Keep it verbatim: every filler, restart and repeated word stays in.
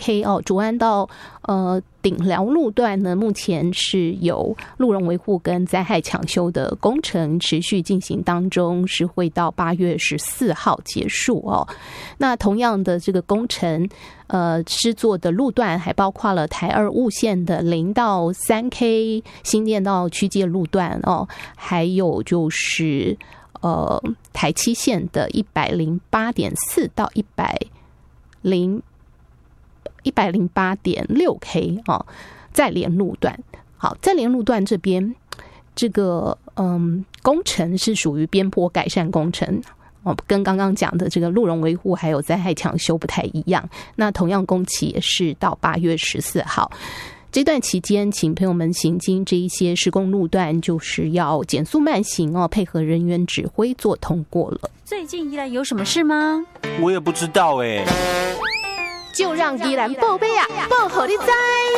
K 哦，竹安到呃顶寮路段呢，目前是有路容维护跟灾害抢修的工程持续进行当中，是会到八月十四号结束哦。那同样的这个工程，呃，施作的路段还包括了台二雾线的零到三 K 新店到区界路段哦，还有就是呃台七线的一百零八点四到一百零一百零八点六 K 哦，再连路段。好，再连路段这边这个嗯工程是属于边坡改善工程。哦，跟刚刚讲的这个路容维护还有灾害抢修不太一样。那同样工期也是到八月十四号。这段期间，请朋友们行经这一些施工路段，就是要减速慢行哦，配合人员指挥做通过了。 最近宜兰有什么事吗？ 我也不知道哎、欸。 就让宜兰报备啊，报好你知。